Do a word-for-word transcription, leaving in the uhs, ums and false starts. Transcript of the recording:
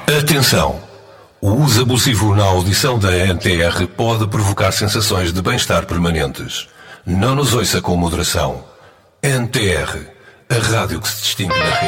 Atenção! O uso abusivo na audição da N T R pode provocar sensações de bem-estar permanentes. Não nos ouça com moderação. N T R, a rádio que se distingue na rede.